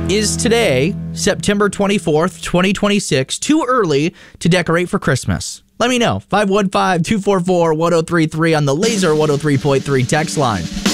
Is today, September 24th, 2026, too early to decorate for Christmas? Let me know. 515-244-1033 on the Laser 103.3 text line.